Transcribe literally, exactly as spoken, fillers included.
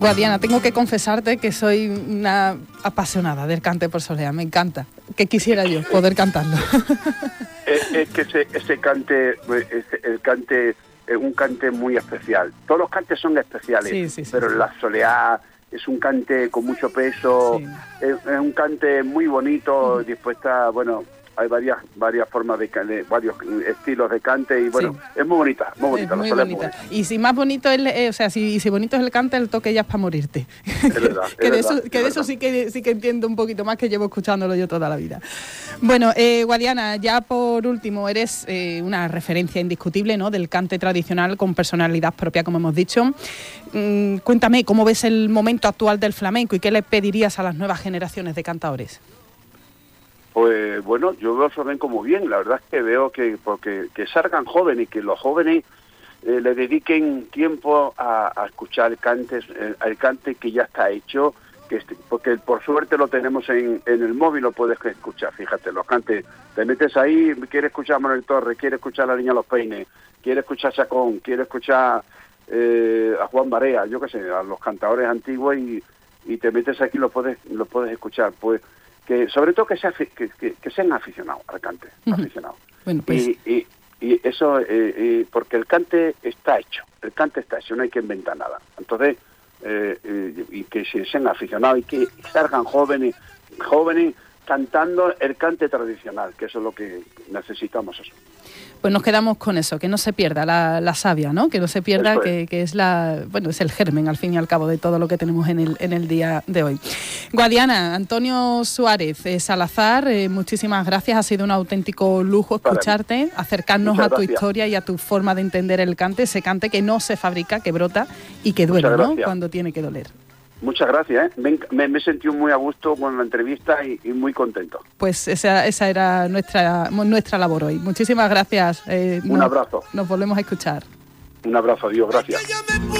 Guadiana, tengo que confesarte que soy una apasionada del cante por soleá, me encanta, que quisiera yo poder cantarlo. Es, es que ese, ese cante, ese, el cante es un cante muy especial. Todos los cantes son especiales, sí, sí, sí, pero sí. la soleá es un cante con mucho peso, Sí. es, es un cante muy bonito, mm. dispuesta, bueno, hay varias varias formas de, de varios estilos de cante y bueno, sí. es muy bonita, muy bonita. Es muy la bonita. Muy bonita. Y si más bonito es, eh, o sea, si, si bonito es el cante, el toque ya es para morirte. Es verdad, es que de verdad, eso, que de eso sí que sí que entiendo un poquito más, que llevo escuchándolo yo toda la vida. Bueno, eh, Guadiana, ya por último, eres eh, una referencia indiscutible, ¿no?, del cante tradicional con personalidad propia, como hemos dicho. Mm, cuéntame, ¿cómo ves el momento actual del flamenco y qué le pedirías a las nuevas generaciones de cantaores? Pues bueno, yo veo el flamenco muy bien, la verdad es que veo que porque que salgan jóvenes y que los jóvenes eh, le dediquen tiempo a, a escuchar el cante, el, el cante que ya está hecho, que este, porque por suerte lo tenemos en, en el móvil, lo puedes escuchar, fíjate, los cantes, te metes ahí, quiere escuchar a Manuel Torres, quiere escuchar a la Niña Los Peines, quiere escuchar a Chacón, quiere escuchar eh, a Juan Barea, yo qué sé, a los cantadores antiguos y, y te metes aquí y lo puedes, lo puedes escuchar, pues que sobre todo que, sea, que, que, que sean aficionados al cante, uh-huh. aficionados. Bueno, pues... y, y, y eso, eh, eh, porque el cante está hecho, el cante está hecho, no hay que inventar nada. Entonces, eh, eh, y que sean aficionados y que salgan jóvenes, jóvenes cantando el cante tradicional, que eso es lo que necesitamos eso. Pues nos quedamos con eso, que no se pierda la, la savia, ¿no? Que no se pierda, es. que, que es la, bueno, es el germen al fin y al cabo de todo lo que tenemos en el, en el día de hoy. Guadiana, Antonio Suárez eh, Salazar, eh, muchísimas gracias, ha sido un auténtico lujo escucharte, acercarnos a tu historia y a tu forma de entender el cante, ese cante que no se fabrica, que brota y que duele, ¿no?, cuando tiene que doler. Muchas gracias, ¿eh? me, me, me he sentido muy a gusto con la entrevista y, y muy contento. Pues esa, esa era nuestra nuestra labor hoy. Muchísimas gracias. Eh, Un nos, abrazo. Nos volvemos a escuchar. Un abrazo, Dios, gracias.